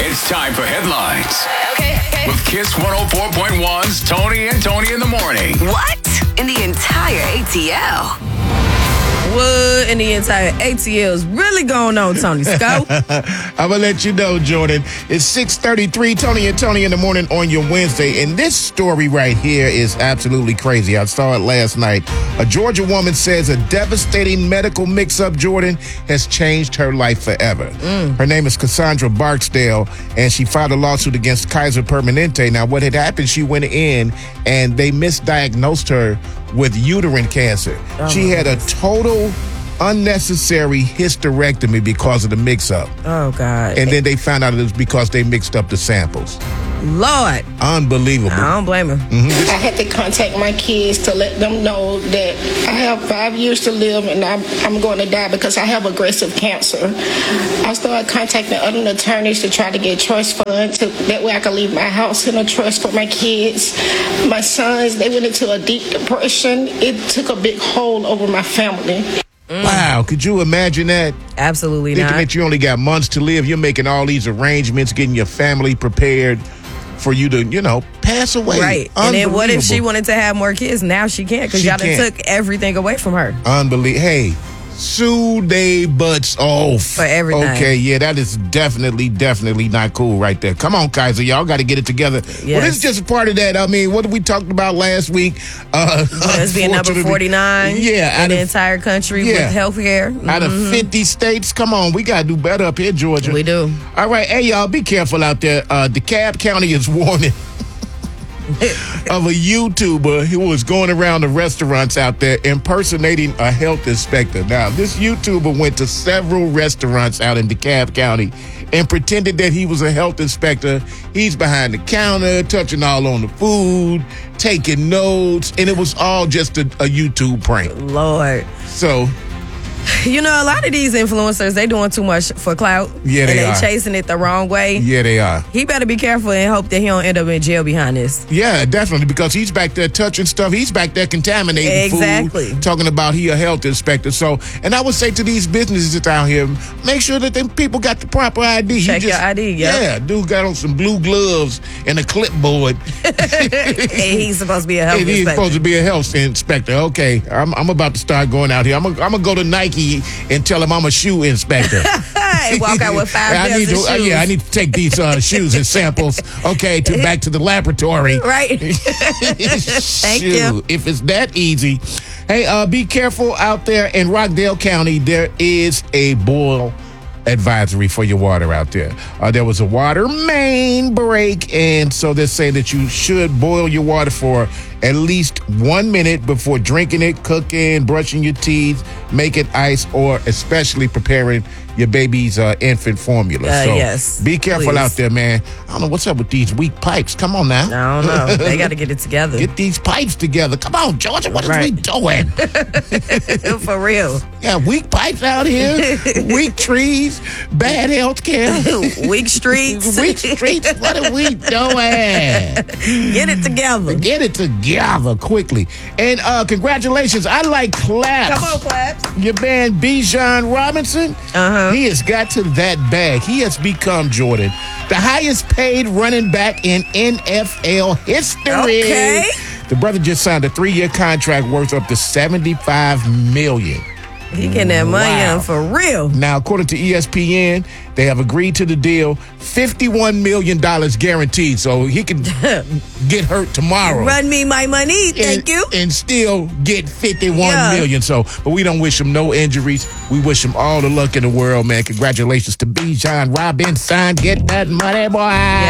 It's time for headlines. Okay. With Kiss 104.1's Tony and Tony in the morning. What? In the entire ATL? What in the entire ATL is really going on, Tony Scott? I'm going to let you know, Jordan. It's 6:33, Tony and Tony in the morning on your Wednesday. And this story right here is absolutely crazy. I saw it last night. A Georgia woman says a devastating medical mix-up, Jordan, has changed her life forever. Her name is Cassandra Barksdale, and she filed a lawsuit against Kaiser Permanente. Now, what had happened, she went in and they misdiagnosed her with uterine cancer. She had a total unnecessary hysterectomy because of the mix-up. Oh, God. And then they found out it was because they mixed up the samples. Lord. Unbelievable. I don't blame her. I had to contact my kids to let them know that I have 5 years to live and I'm going to die because I have aggressive cancer. I started contacting other attorneys to try to get trust funds so that way I could leave my house in a trust for my kids. My sons, they went into a deep depression. It took a big hold over my family. Wow, could you imagine that? Absolutely Thinking not. that you only got months to live, you're making all these arrangements, getting your family prepared for you to, pass away. Right. And then what if she Unbelievable. wanted to have more kids? Now she can't because She y'all done can't. took everything away from her. Unbelievable. Hey, sue they butts off. For everything. Okay, yeah, that is definitely not cool right there. Come on, Kaiser, y'all got to get it together. Well, Yes. this is just a part of that. I mean, what did we talk about last week? Us being number unfortunately- 49 Yeah, in the entire country yeah. with health care. out of 50 states. Come on, we got to do better up here, Georgia. We do. All right, hey, y'all, be careful out there. DeKalb County is warning of a YouTuber who was going around the restaurants out there impersonating a health inspector. Now, this YouTuber went to several restaurants out in DeKalb County and pretended that he was a health inspector. He's behind the counter, touching all on the food, taking notes, and it was all just a YouTube prank. Lord. So, A lot of these influencers, they doing too much for clout. Yeah, they and are. chasing it the wrong way. yeah, they are. He better be careful and hope that he don't end up in jail behind this. Yeah, definitely, because he's back there touching stuff. He's back there contaminating Exactly. food, talking about he a health inspector. So, and I would say to these businesses out here, make sure that them people got the proper ID. Check your ID, yeah. Yeah, dude got on some blue gloves and a clipboard. And he's supposed to be a health And he's inspector. supposed to be a health inspector. Okay, I'm about to start going out here. I'm gonna go to Nike and tell him I'm a shoe inspector. Hey, walk out with 5 pairs of shoes. Yeah, I need to take these shoes and samples. Okay, back to the laboratory. Right. Thank you. Shoot, if it's that easy. Hey, be careful out there in Rockdale County. There is a boil advisory for your water out there. There was a water main break, and so they're saying that you should boil your water for at least 1 minute before drinking it, cooking, brushing your teeth, making ice, or especially preparing your baby's infant formula. So yes, be careful please. out there, man. I don't know what's up with these weak pipes. Come on now. I don't know. They got to get it together. Get these pipes together. Come on, Georgia. What are we doing? For real. Yeah, weak pipes out here, weak trees, bad health care. Weak streets. Weak streets. What are we doing? Get it together. Get it together quickly. And congratulations. I like claps. Come on, Claps. Your man Bijan Robinson, he has got to that bag. He has become, Jordan, the highest paid running back in NFL history. Okay. The brother just signed a 3-year contract worth up to $75 million. He getting that money Wow. on for real. Now, according to ESPN, they have agreed to the deal, $51 million guaranteed, so he can get hurt tomorrow. Run me my money. Thank you. And still get $51 Yeah. million. So, but we don't wish him no injuries. We wish him all the luck in the world, man. Congratulations to Bijan Robinson. Get that money, boy.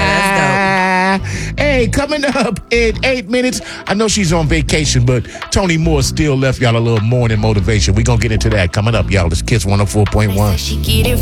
Yeah, Hey, coming up in 8 minutes, I know she's on vacation, but Tony Moore still left y'all a little morning motivation. We're going to get into that coming up, y'all. It's Kiss 104.1. She get it